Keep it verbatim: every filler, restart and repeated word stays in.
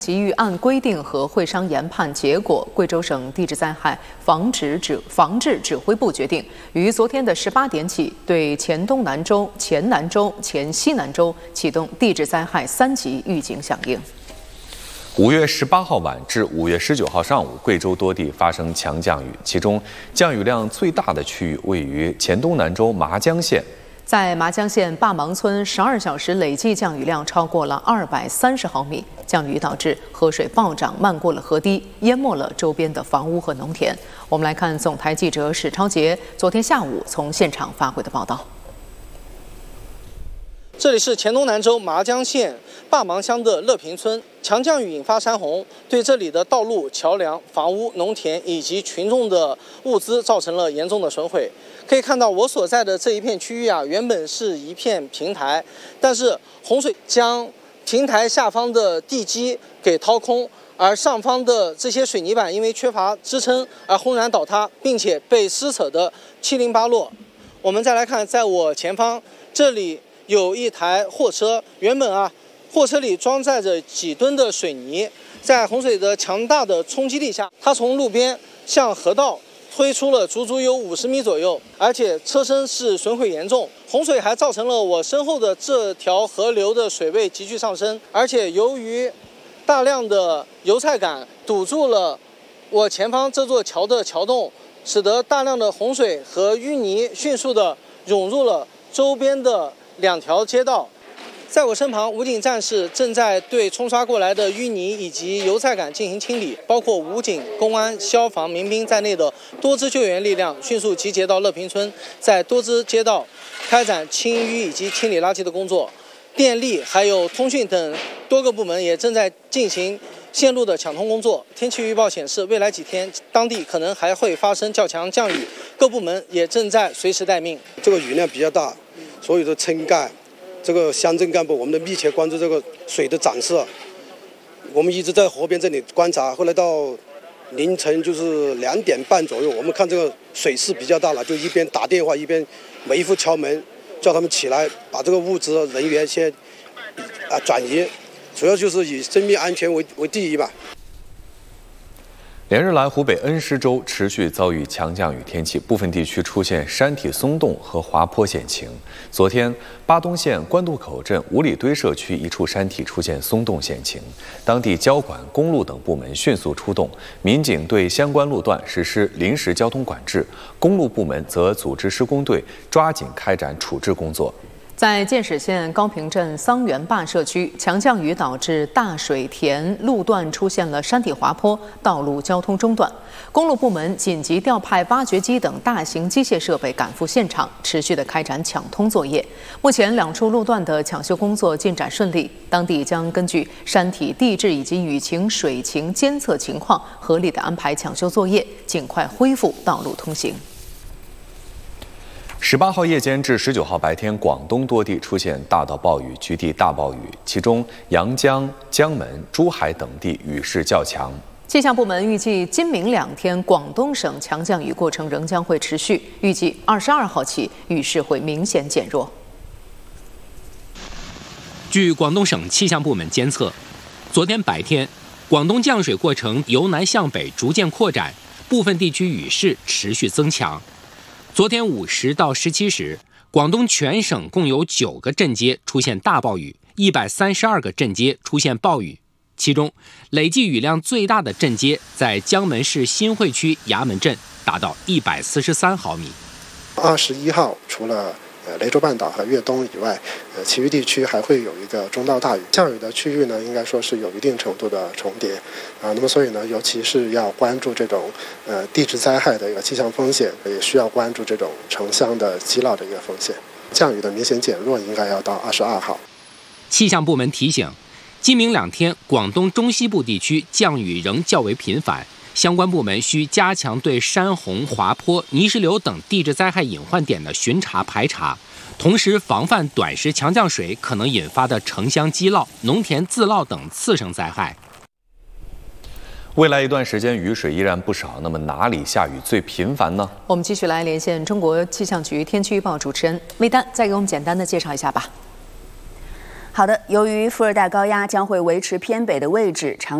急于按规定和会商研判结果，贵州省地质灾害防治指防治指挥部决定，于昨天的十八点起，对黔东南州、黔南州、黔西南州启动地质灾害三级预警响应。 五月十八号晚至五月十九号上午，贵州多地发生强降雨，其中降雨量最大的区域位于黔东南州麻江县。 在麻江县坝芒村，十二小时累计降雨量超过了二百三十毫米。降雨导致河水暴涨，漫过了河堤，淹没了周边的房屋和农田。我们来看总台记者史超杰昨天下午从现场发回的报道。 这里是黔东南州麻江县坝芒乡的乐平村，强降雨引发山洪，对这里的道路、桥梁、房屋、农田以及群众的物资造成了严重的损毁。可以看到，我所在的这一片区域啊，原本是一片平台，但是洪水将平台下方的地基给掏空，而上方的这些水泥板因为缺乏支撑而轰然倒塌，并且被撕扯得七零八落。我们再来看，在我前方这里有一台货车，原本啊，货车里装载着几吨的水泥，在洪水的强大的冲击力下，它从路边向河道推出了足足有五十米左右，而且车身是损毁严重。洪水还造成了我身后的这条河流的水位急剧上升，而且由于大量的油菜杆堵住了我前方这座桥的桥洞，使得大量的洪水和淤泥迅速的涌入了周边的两条街道。在我身旁，武警战士正在对冲刷过来的淤泥以及油菜杆进行清理，包括武警、公安、消防、民兵在内的多支救援力量迅速集结到乐平村，在多支街道开展清淤以及清理垃圾的工作。电力还有通讯等多个部门也正在进行线路的抢通工作。天气预报显示，未来几天当地可能还会发生较强降雨，各部门也正在随时待命。 这个雨量比较大，所有的村干这个乡镇干部，我们的密切关注这个水的涨势。我们一直在河边这里观察，后来到凌晨就是两点半左右，我们看这个水势比较大了，就一边打电话一边每一户敲门，叫他们起来，把这个物资人员先啊转移，主要就是以生命安全为为第一吧。 连日来，湖北恩施州持续遭遇强降雨天气，部分地区出现山体松动和滑坡险情。昨天，巴东县官渡口镇五里堆社区一处山体出现松动险情，当地交管、公路等部门迅速出动，民警对相关路段实施临时交通管制，公路部门则组织施工队抓紧开展处置工作。 在建始县高坪镇桑园坝社区，强降雨导致大水田路段出现了山体滑坡，道路交通中断。公路部门紧急调派挖掘机等大型机械设备赶赴现场，持续的开展抢通作业。目前两处路段的抢修工作进展顺利，当地将根据山体地质以及雨情、水情监测情况，合理的安排抢修作业，尽快恢复道路通行。 十八号夜间至十九号白天，广东多地出现大到暴雨、局地大暴雨，其中阳江、江门、珠海等地雨势较强。 气象部门预计，今明两天广东省强降雨过程仍将会持续，预计二十二号起雨势会明显减弱。 据广东省气象部门监测，昨天白天，广东降水过程由南向北逐渐扩展，部分地区雨势持续增强。昨天五时到十七时，广东全省共有九个镇街出现大暴雨，一百三十二个镇街出现暴雨，其中累计雨量最大的镇街在江门市新会区衙门镇，达到一百四十三毫米。 二十一号，除了呃雷州半岛和粤东以外，呃，其余地区还会有一个中到大雨。降雨的区域呢，应该说是有一定程度的重叠，啊，那么所以呢，尤其是要关注这种呃地质灾害的一个气象风险，也需要关注这种城乡的积涝的一个风险。降雨的明显减弱应该要到二十二号。 气象部门提醒，今明两天广东中西部地区降雨仍较为频繁。相关部门需加强对山洪、滑坡、泥石流等地质灾害隐患点的巡查排查，同时防范短时强降水可能引发的城乡积涝、农田自涝等次生灾害。 未来一段时间雨水依然不少，那么哪里下雨最频繁呢？ 我们继续来连线中国气象局天气预报主持人魏丹，再给我们简单的介绍一下吧。 好的，由于副热带高压将会维持偏北的位置，长